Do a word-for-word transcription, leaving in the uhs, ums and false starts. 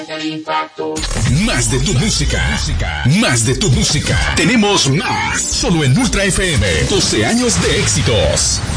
Más de tu música. Más de tu música. Tenemos más. Solo en Ultra F M. doce años de éxitos.